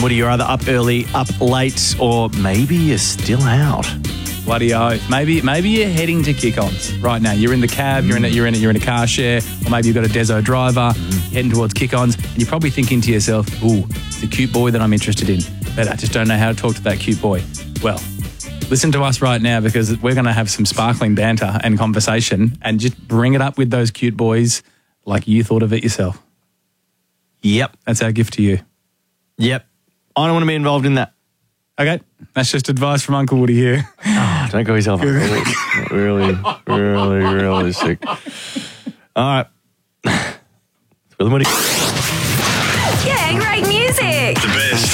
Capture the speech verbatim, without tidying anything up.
and Woody, you're either up early, up late, or maybe you're still out. Bloody oath. Maybe maybe you're heading to kick-ons right now. You're in the cab, you're in a, you're in a, you're in a car share, or maybe you've got a Deso driver, mm. heading towards kick-ons, and you're probably thinking to yourself, ooh, it's a cute boy that I'm interested in, but I just don't know how to talk to that cute boy. Well, listen to us right now, because we're going to have some sparkling banter and conversation, and just bring it up with those cute boys like you thought of it yourself. Yep. That's our gift to you. Yep. I don't want to be involved in that. Okay, that's just advice from Uncle Woody here. Oh, don't go yourself up. Really, really, really sick. All right. Will and Woody. Yeah, great music. The best.